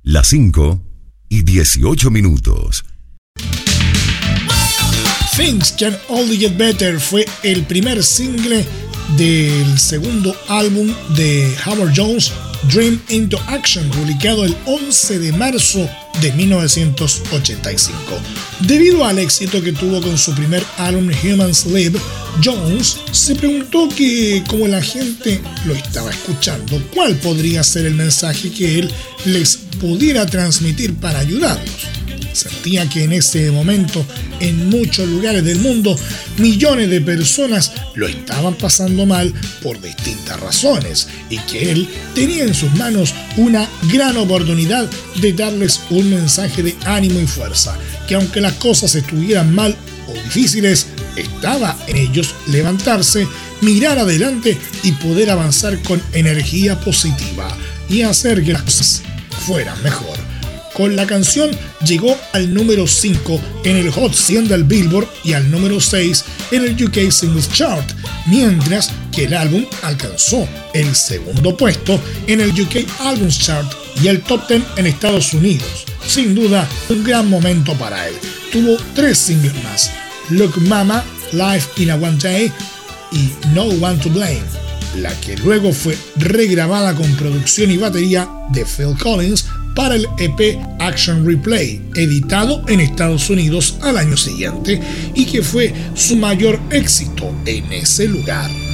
Las 5:18. Things Can Only Get Better fue el primer single del segundo álbum de Howard Jones, Dream into Action, publicado el 11 de marzo de 1985. Debido al éxito que tuvo con su primer álbum Humans Live, Jones se preguntó que, como la gente lo estaba escuchando, cuál podría ser el mensaje que él les pudiera transmitir para ayudarlos. Sentía que en ese momento, en muchos lugares del mundo, millones de personas lo estaban pasando mal por distintas razones y que él tenía en sus manos una gran oportunidad de darles un mensaje de ánimo y fuerza, que aunque las cosas estuvieran mal o difíciles, estaba en ellos levantarse, mirar adelante y poder avanzar con energía positiva y hacer que las cosas fueran mejor. Con la canción llegó al número 5 en el Hot 100 del Billboard y al número 6 en el UK Singles Chart, mientras que el álbum alcanzó el segundo puesto en el UK Albums Chart y el Top 10 en Estados Unidos. Sin duda, un gran momento para él. Tuvo 3 singles más: Look Mama, Life in a One Day y No One to Blame, la que luego fue regrabada con producción y batería de Phil Collins para el EP Action Replay, editado en Estados Unidos al año siguiente y que fue su mayor éxito en ese lugar.